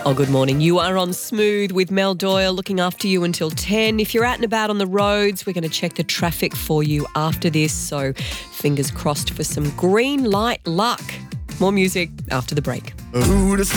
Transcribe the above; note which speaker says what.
Speaker 1: Oh, good morning. You are on Smooth with Mel Doyle, looking after you until 10. If you're out and about on the roads, we're going to check the traffic for you after this. So fingers crossed for some green light luck. More music after the break.
Speaker 2: Who